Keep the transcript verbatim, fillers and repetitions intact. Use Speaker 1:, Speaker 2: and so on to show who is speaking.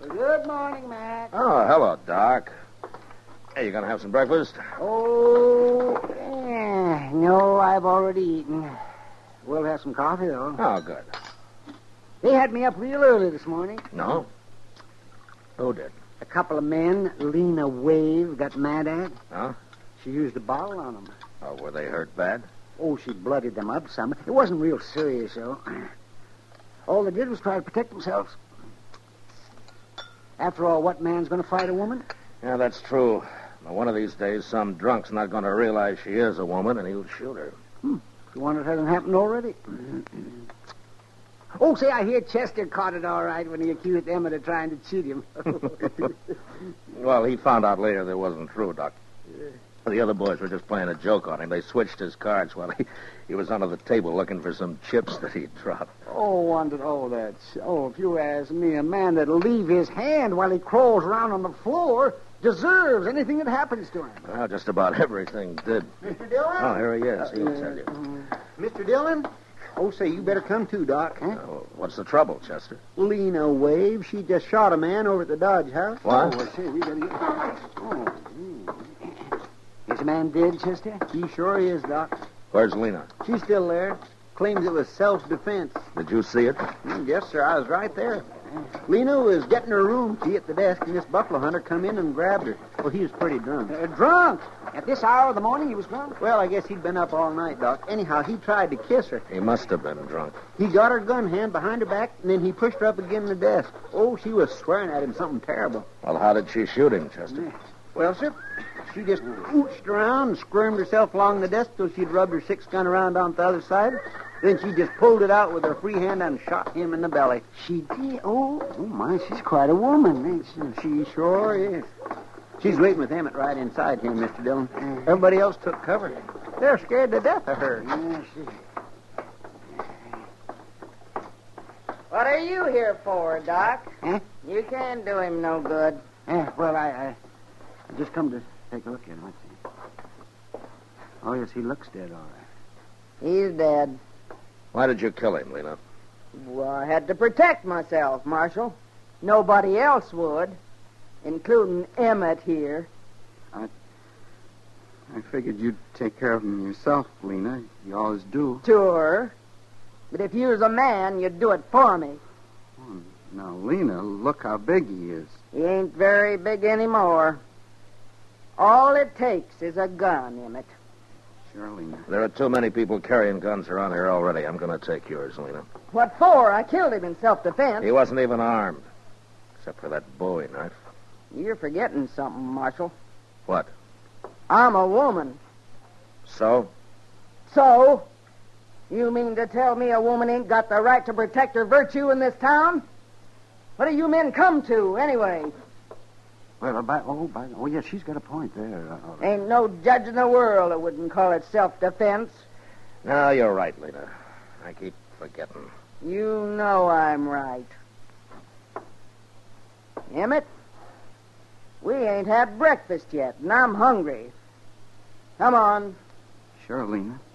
Speaker 1: Good morning, Mac.
Speaker 2: Oh, hello, Doc. Hey, you gonna have some breakfast?
Speaker 1: Oh, eh, no, I've already eaten. We'll have some coffee, though.
Speaker 2: Oh, good.
Speaker 1: They had me up real early this morning.
Speaker 2: No? Who did?
Speaker 1: A couple of men Lena Wave got mad at.
Speaker 2: Huh?
Speaker 1: She used a bottle on them.
Speaker 2: Oh, were they hurt bad?
Speaker 1: Oh, she blooded them up some. It wasn't real serious, though. All they did was try to protect themselves. After all, what man's going to fight a woman?
Speaker 2: Yeah, that's true. Now, one of these days, some drunk's not going to realize she is a woman, and he'll shoot her.
Speaker 1: Hmm. You wonder if it hasn't happened already? Oh, say, I hear Chester caught it all right when he accused Emmett of trying to cheat him.
Speaker 2: Well, he found out later that wasn't true, Doc. The other boys were just playing a joke on him. They switched his cards while he, he was under the table looking for some chips that he'd dropped.
Speaker 1: Oh, wondered. Oh, that's... Oh, if you ask me, a man that'll leave his hand while he crawls around on the floor deserves anything that happens to him.
Speaker 2: Well, just about everything did.
Speaker 3: Mister Dillon?
Speaker 2: Oh, here he is. He'll tell you.
Speaker 3: Mister Dillon? Oh, say, you better come too, Doc. Huh?
Speaker 2: Oh, what's the trouble, Chester?
Speaker 3: Lena Wave, she just shot a man over at the Dodge House.
Speaker 2: What?
Speaker 1: Oh, say, we better get... Oh, hmm. Is the man dead, Chester?
Speaker 3: He sure is, Doc.
Speaker 2: Where's Lena?
Speaker 3: She's still there. Claims it was self-defense.
Speaker 2: Did you see it?
Speaker 3: Mm, yes, sir, I was right there. Lena was getting her room key at the desk, and this buffalo hunter come in and grabbed her. Well, he was pretty drunk.
Speaker 1: Uh, drunk? At this hour of the morning he was drunk?
Speaker 3: Well, I guess he'd been up all night, Doc. Anyhow, he tried to kiss her.
Speaker 2: He must have been drunk.
Speaker 3: He got her gun hand behind her back, and then he pushed her up against the desk. Oh, she was swearing at him something terrible.
Speaker 2: Well, how did she shoot him, Chester?
Speaker 3: Well, sir, she just ooched around and squirmed herself along the desk till she'd rubbed her six-gun around on the other side. Then she just pulled it out with her free hand and shot him in the belly.
Speaker 1: She did? Oh, oh my, she's quite a woman, ain't she?
Speaker 3: She sure is. She's waiting with Emmett right inside here, Mister Dillon. Everybody else took cover. They're scared to death of her.
Speaker 1: Yeah, she...
Speaker 4: What are you here for, Doc?
Speaker 1: Huh?
Speaker 4: You can't do him no good.
Speaker 1: Yeah, well, I, I, I just come to take a look at him, let's see. Oh, yes, he looks dead, all right.
Speaker 4: He's dead.
Speaker 2: Why did you kill him, Lena?
Speaker 4: Well, I had to protect myself, Marshal. Nobody else would, including Emmett here.
Speaker 5: I figured you'd take care of him yourself, Lena. You always do.
Speaker 4: Sure. But if you was a man, you'd do it for me.
Speaker 5: Oh, now, Lena, look how big he is.
Speaker 4: He ain't very big anymore. All it takes is a gun, Emmett.
Speaker 5: Sure, Lena.
Speaker 2: There are too many people carrying guns around here already. I'm going to take yours, Lena.
Speaker 4: What for? I killed him in self-defense.
Speaker 2: He wasn't even armed, except for that Bowie knife.
Speaker 4: You're forgetting something, Marshal.
Speaker 2: What?
Speaker 4: I'm a woman.
Speaker 2: So?
Speaker 4: So? You mean to tell me a woman ain't got the right to protect her virtue in this town? What do you men come to, anyway?
Speaker 1: Well, uh, by, oh, by, oh, yeah, she's got a point there. Uh, all right.
Speaker 4: Ain't no judge in the world that wouldn't call it self-defense.
Speaker 2: No, you're right, Lena. I keep forgetting.
Speaker 4: You know I'm right. Emmett, we ain't had breakfast yet, and I'm hungry. Come on.
Speaker 5: Sure, Lena.